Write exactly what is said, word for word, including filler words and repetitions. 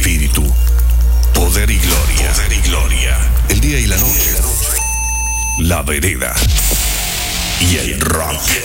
espíritu, poder y gloria. Poder y gloria. El día y la noche. La vereda y el rock.